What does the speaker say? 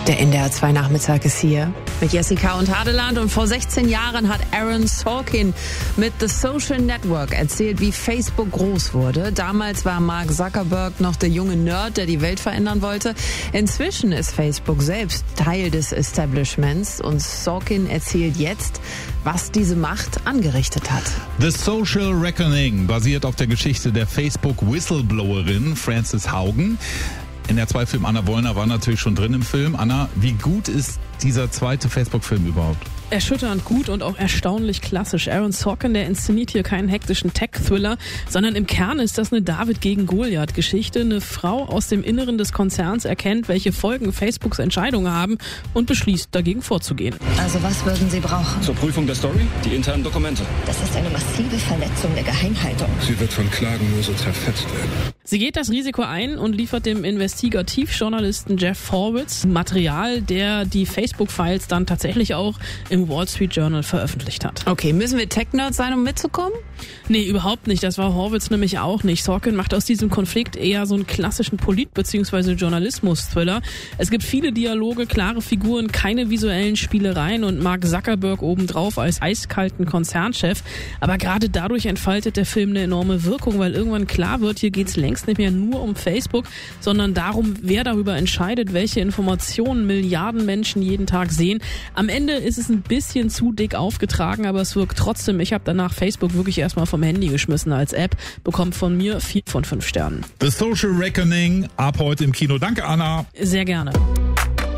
Der NDR 2 Nachmittag ist hier mit Jessica und Hadeland. Und vor 16 Jahren hat Aaron Sorkin mit The Social Network erzählt, wie Facebook groß wurde. Damals war Mark Zuckerberg noch der junge Nerd, der die Welt verändern wollte. Inzwischen ist Facebook selbst Teil des Establishments. Und Sorkin erzählt jetzt, was diese Macht angerichtet hat. The Social Reckoning basiert auf der Geschichte der Facebook-Whistleblowerin Frances Haugen. NDR 2 Film Anna Wollner war natürlich schon drin im Film. Anna, wie gut ist dieser zweite Facebook-Film überhaupt? Erschütternd gut und auch erstaunlich klassisch. Aaron Sorkin, der inszeniert hier keinen hektischen Tech-Thriller, sondern im Kern ist das eine David gegen Goliath-Geschichte. Eine Frau aus dem Inneren des Konzerns erkennt, welche Folgen Facebooks Entscheidungen haben und beschließt, dagegen vorzugehen. Also was würden Sie brauchen? Zur Prüfung der Story? Die internen Dokumente. Das ist eine massive Verletzung der Geheimhaltung. Sie wird von Klagen nur so zerfetzt werden. Sie geht das Risiko ein und liefert dem Investigativjournalisten Jeff Horwitz Material, der die Facebook-Files dann tatsächlich auch im Wall Street Journal veröffentlicht hat. Okay, müssen wir Tech-Nerds sein, um mitzukommen? Nee, überhaupt nicht. Das war Horwitz nämlich auch nicht. Sorkin macht aus diesem Konflikt eher so einen klassischen Polit- bzw. Journalismus-Thriller. Es gibt viele Dialoge, klare Figuren, keine visuellen Spielereien und Mark Zuckerberg obendrauf als eiskalten Konzernchef. Aber gerade dadurch entfaltet der Film eine enorme Wirkung, weil irgendwann klar wird, hier geht's längst nicht mehr nur um Facebook, sondern darum, wer darüber entscheidet, welche Informationen Milliarden Menschen jeden Tag sehen. Am Ende ist es ein bisschen zu dick aufgetragen, aber es wirkt trotzdem. Ich habe danach Facebook wirklich erstmal vom Handy geschmissen als App, bekommt von mir 4 von 5 Sternen. The Social Reckoning ab heute im Kino. Danke, Anna. Sehr gerne.